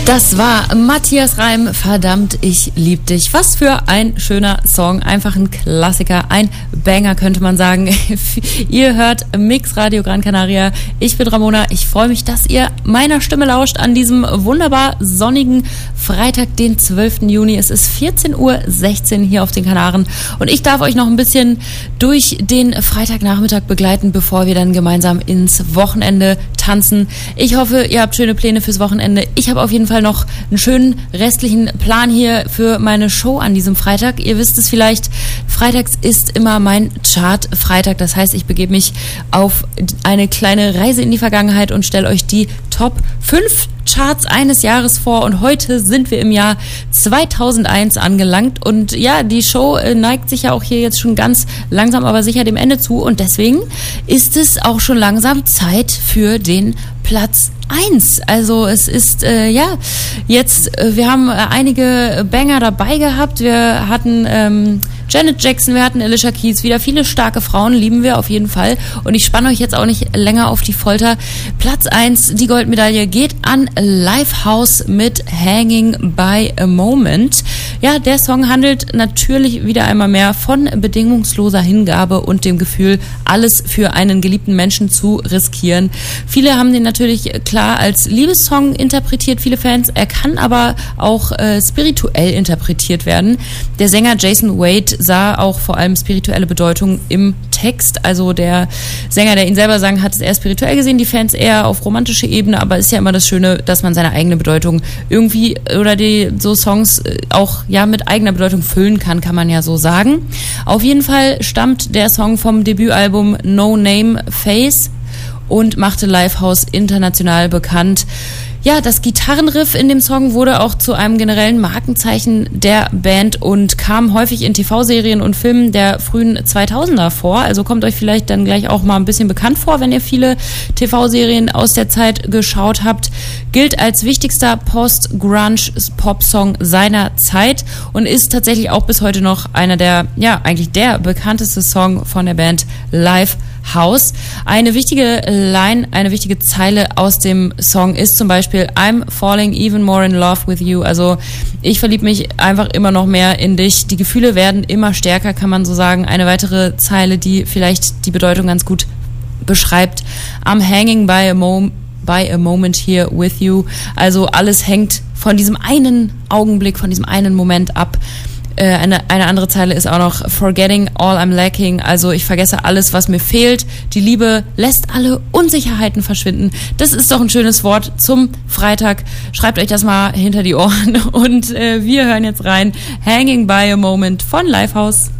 Das war Matthias Reim, verdammt, ich lieb dich. Was für ein schöner Song, einfach ein Klassiker, ein Banger könnte man sagen. Ihr hört Mix Radio Gran Canaria, ich bin Ramona, ich freue mich, dass ihr meiner Stimme lauscht an diesem wunderbar sonnigen Freitag, den 12. Juni. Es ist 14:16 Uhr hier auf den Kanaren und ich darf euch noch ein bisschen durch den Freitagnachmittag begleiten, bevor wir dann gemeinsam ins Wochenende tanzen. Ich hoffe, ihr habt schöne Pläne fürs Wochenende. Ich habe auf jeden Fall noch einen schönen restlichen Plan hier für meine Show an diesem Freitag. Ihr wisst es vielleicht, freitags ist immer mein Chart-Freitag. Das heißt, ich begebe mich auf eine kleine Reise in die Vergangenheit und stelle euch die Top 5 Charts eines Jahres vor. Und heute sind wir im Jahr 2001 angelangt. Und ja, die Show neigt sich ja auch hier jetzt schon ganz langsam, aber sicher dem Ende zu. Und deswegen ist es auch schon langsam Zeit für den Platz 1. Also es ist, wir haben einige Banger dabei gehabt. Wir hatten Janet Jackson, wir hatten Alicia Keys, wieder viele starke Frauen, lieben wir auf jeden Fall. Und ich spanne euch jetzt auch nicht länger auf die Folter. Platz 1, die Goldmedaille, geht an Lifehouse mit Hanging by a Moment. Ja, der Song handelt natürlich wieder einmal mehr von bedingungsloser Hingabe und dem Gefühl, alles für einen geliebten Menschen zu riskieren. Viele haben den natürlich klar als Liebessong interpretiert, viele Fans. Er kann aber auch spirituell interpretiert werden. Der Sänger Jason Wade sah auch vor allem spirituelle Bedeutung im Text. Also der Sänger, der ihn selber sang, hat es eher spirituell gesehen, die Fans eher auf romantische Ebene, aber ist ja immer das Schöne, dass man seine eigene Bedeutung irgendwie oder die so Songs auch ja mit eigener Bedeutung füllen kann man ja so sagen. Auf jeden Fall stammt der Song vom Debütalbum No Name Face und machte Lifehouse international bekannt. Ja, das Gitarrenriff in dem Song wurde auch zu einem generellen Markenzeichen der Band und kam häufig in TV-Serien und Filmen der frühen 2000er vor. Also kommt euch vielleicht dann gleich auch mal ein bisschen bekannt vor, wenn ihr viele TV-Serien aus der Zeit geschaut habt. Gilt als wichtigster Post-Grunge-Pop-Song seiner Zeit und ist tatsächlich auch bis heute noch einer der, ja, eigentlich der bekannteste Song von der Band Lifehouse. Eine wichtige Line, eine wichtige Zeile aus dem Song ist zum Beispiel I'm falling even more in love with you. Also ich verliebe mich einfach immer noch mehr in dich. Die Gefühle werden immer stärker, kann man so sagen. Eine weitere Zeile, die vielleicht die Bedeutung ganz gut beschreibt. I'm hanging by a moment here with you. Also alles hängt von diesem einen Augenblick, von diesem einen Moment ab. Eine andere Zeile ist auch noch Forgetting all I'm lacking, also ich vergesse alles, was mir fehlt. Die Liebe lässt alle Unsicherheiten verschwinden. Das ist doch ein schönes Wort zum Freitag. Schreibt euch das mal hinter die Ohren und wir hören jetzt rein. Hanging by a Moment von Lifehouse.